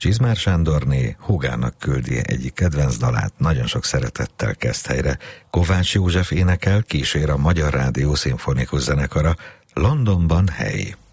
Csizmár Sándorné húgának küldi egyik kedvenc dalát, nagyon sok szeretettel kezd helyre. Kovács József énekel, kísér a Magyar Rádió Szimfonikus Zenekara, Londonban hely.